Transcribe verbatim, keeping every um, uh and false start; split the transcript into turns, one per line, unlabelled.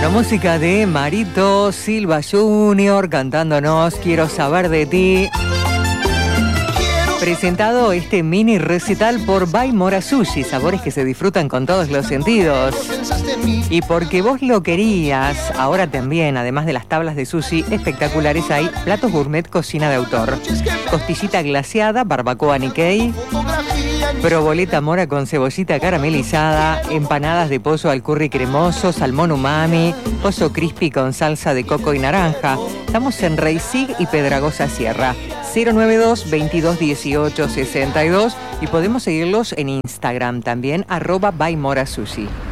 Bueno, música de Marito Silva junior cantándonos Quiero saber de ti. Presentado este mini recital por By Mora Sushi, sabores que se disfrutan con todos los sentidos. Y porque vos lo querías, ahora también, además de las tablas de sushi espectaculares, hay platos gourmet cocina de autor. Costillita glaseada, barbacoa Nikkei, proboleta mora con cebollita caramelizada, empanadas de pollo al curry cremoso, salmón umami, pollo crispy con salsa de coco y naranja. Estamos en Reisig y Pedragosa Sierra. cero nueve dos, veintidós dieciocho sesenta y dos y podemos seguirlos en Instagram también, arroba By Mora Sushi.